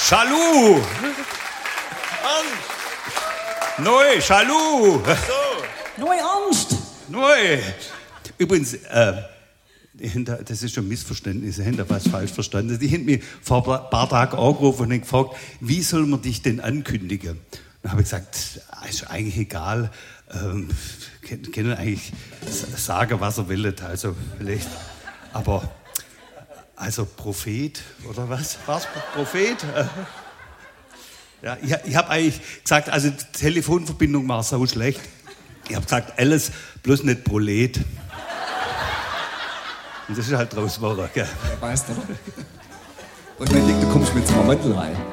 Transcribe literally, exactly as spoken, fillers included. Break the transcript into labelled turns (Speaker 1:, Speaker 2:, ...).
Speaker 1: Chalut! Neu, Chalut!
Speaker 2: So. Neu Angst!
Speaker 1: Neu! Übrigens, äh, das ist schon ein Missverständnis, Sie haben da was falsch verstanden. Die haben mich vor ein paar Tagen angerufen und gefragt, wie soll man dich denn ankündigen? Dann habe ich gesagt, ist eigentlich egal, ähm, können eigentlich sagen, was er will, also vielleicht, aber, also Prophet, oder was? War's Prophet? Ja, ich, ich habe eigentlich gesagt, also die Telefonverbindung war so schlecht. Ich habe gesagt, alles, bloß nicht Prolet. Und das ist halt draus geworden, gell?
Speaker 3: Weißt du. Und wenn du kommst mit so einem Mantel rein.